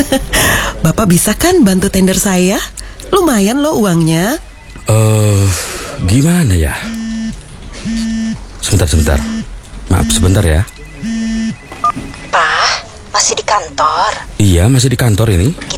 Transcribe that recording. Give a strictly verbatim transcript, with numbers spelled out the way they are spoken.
Bapak bisa kan bantu tender saya? Lumayan loh uangnya. Eh, uh, gimana ya? Sebentar, sebentar. Maaf, sebentar ya. Pak, masih di kantor? Iya, masih di kantor ini.